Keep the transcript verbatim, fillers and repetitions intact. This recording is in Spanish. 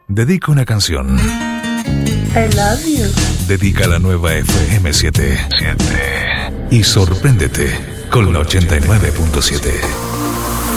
Dedica una canción. I love you. Dedica la nueva F M siete. Y sorpréndete con la ochenta y nueve punto siete.